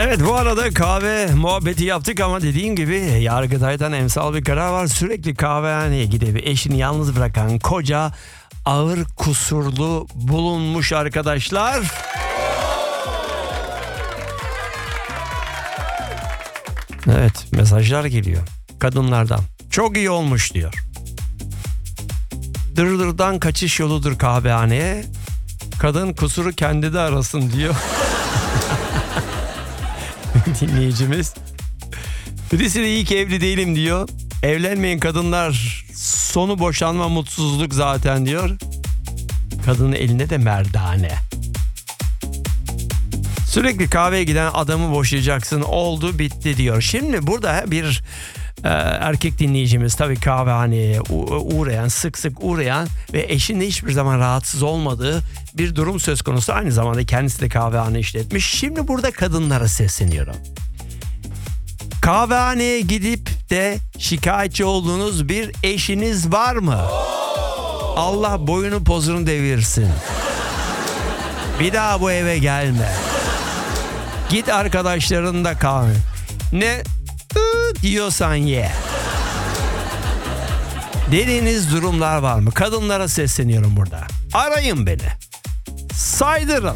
Evet, bu arada kahve muhabbeti yaptık ama dediğim gibi Yargıtay'dan emsal bir karar var. Sürekli kahvehaneye gidip eşini yalnız bırakan koca ağır kusurlu bulunmuş arkadaşlar. Evet, mesajlar geliyor kadınlardan. Çok iyi olmuş diyor. Dırdırdan kaçış yoludur kahvehaneye. Kadın kusuru kendi de arasın diyor. Dinleyicimiz. Birisi de iyi ki evli değilim diyor. Evlenmeyin kadınlar, sonu boşanma, mutsuzluk zaten diyor. Kadının elinde de merdane. Sürekli kahveye giden adamı boşayacaksın, oldu bitti diyor. Şimdi burada bir erkek dinleyicimiz tabii kahvehaneye uğrayan, sık sık uğrayan ve eşinin hiçbir zaman rahatsız olmadığı bir durum söz konusu. Aynı zamanda kendisi de kahvehane işletmiş. Şimdi burada kadınlara sesleniyorum. Kahvehaneye gidip de şikayetçi olduğunuz bir eşiniz var mı? Allah boyunu pozunu devirsin. Bir daha bu eve gelme. Git arkadaşlarınla kahve. Ne diyorsan ye. Dediğiniz durumlar var mı? Kadınlara sesleniyorum burada. Arayın beni. Saydırın.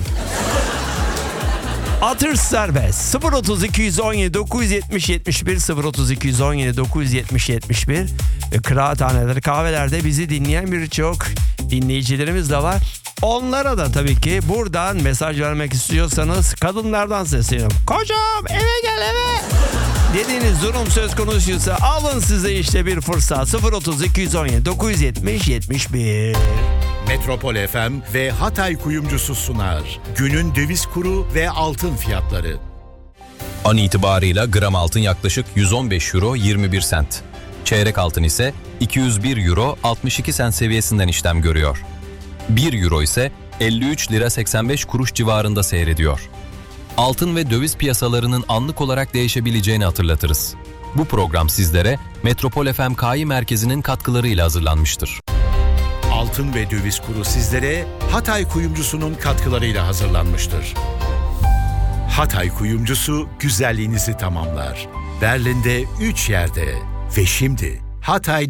Atır serbest. 03217 970 71 03217 970 71 ve kıraathaneleri, kahvelerde bizi dinleyen birçok dinleyicilerimiz de var. Onlara da tabii ki buradan mesaj vermek istiyorsanız kadınlardan sesleniyorum. Kocam eve gel eve dediğiniz durum söz konusuysa alın size işte bir fırsat. 03217 970 71. Metropol FM ve Hatay Kuyumcusu sunar. Günün döviz kuru ve altın fiyatları. An itibarıyla gram altın yaklaşık 115 euro 21 sent. Çeyrek altın ise 201 euro 62 sent seviyesinden işlem görüyor. 1 euro ise 53 lira 85 kuruş civarında seyrediyor. Altın ve döviz piyasalarının anlık olarak değişebileceğini hatırlatırız. Bu program sizlere Metropol FM Kİ Merkezi'nin katkılarıyla hazırlanmıştır. Altın ve döviz kuru sizlere Hatay Kuyumcusu'nun katkılarıyla hazırlanmıştır. Hatay Kuyumcusu güzelliğinizi tamamlar. Berlin'de 3 yerde ve şimdi Hatay